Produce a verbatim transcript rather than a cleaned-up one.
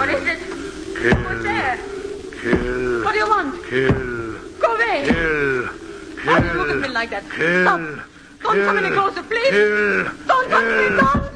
What is it? Kill. What's there? Kill. What do you want? Kill. Go away. Kill. Why do you look at me like that? Kill. Stop. Don't come any Kill. closer, please. Kill. Don't touch me, Kill. don't.